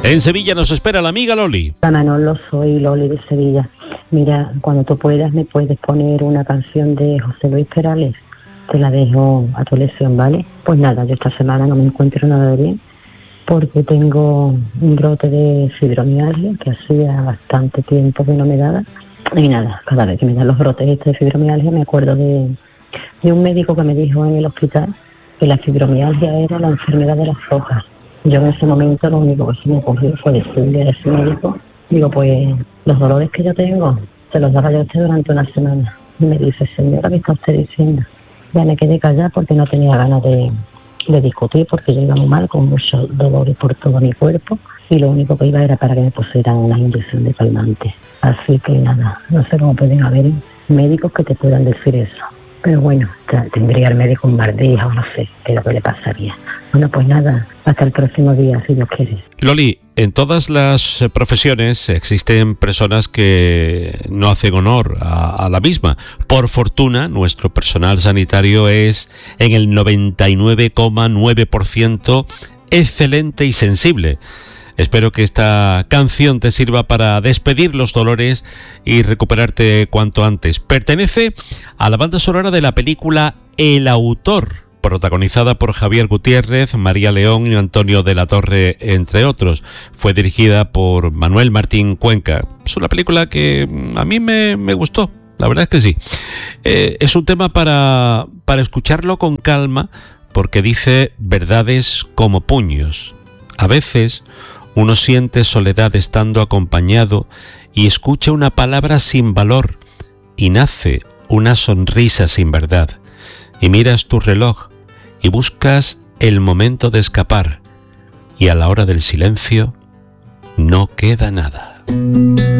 En Sevilla nos espera la amiga Loli. Manolo, soy Loli de Sevilla. Mira, cuando tú puedas me puedes poner una canción de José Luis Perales. Te la dejo a tu elección, ¿vale? Pues nada, yo esta semana no me encuentro nada de bien porque tengo un brote de fibromialgia que hacía bastante tiempo que no me daba. Y nada, cada vez que me dan los brotes de fibromialgia me acuerdo de un médico que me dijo en el hospital que la fibromialgia era la enfermedad de las hojas. Yo en ese momento lo único que se me ocurrió fue decirle a ese médico, digo, pues los dolores que yo tengo se los daba yo a usted durante una semana. Y me dice, señora, ¿qué está usted diciendo? Ya me quedé callada porque no tenía ganas de discutir, porque yo iba muy mal, con muchos dolores por todo mi cuerpo, y lo único que iba era para que me pusieran una inyección de calmante. Así que nada, no sé cómo pueden haber médicos que te puedan decir eso. Pero bueno, tendría el médico un bardija o no sé qué es lo que le pasaría. Bueno, pues nada, hasta el próximo día, si Dios quiere. Loli, en todas las profesiones existen personas que no hacen honor a la misma. Por fortuna, nuestro personal sanitario es en el 99,9% excelente y sensible. Espero que esta canción te sirva para despedir los dolores y recuperarte cuanto antes. Pertenece a la banda sonora de la película El Autor, protagonizada por Javier Gutiérrez, María León y Antonio de la Torre, entre otros. Fue dirigida por Manuel Martín Cuenca. Es una película que a mí me gustó, la verdad es que sí. Es un tema para escucharlo con calma, porque dice verdades como puños. A veces uno siente soledad estando acompañado y escucha una palabra sin valor y nace una sonrisa sin verdad. Y miras tu reloj y buscas el momento de escapar y a la hora del silencio no queda nada.